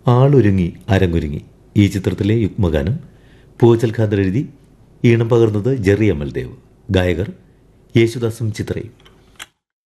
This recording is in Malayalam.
ആളൊരുങ്ങി അരങ്ങൊരുങ്ങി ഈ ചിത്രത്തിലെ യുഗ്മഗാനം പൂവച്ചൽ ഖാദർ എഴുതി ഈണം പകർന്നത് ജെറി അമൽദേവ്. ഗായകർ യേശുദാസും ചിത്രയും.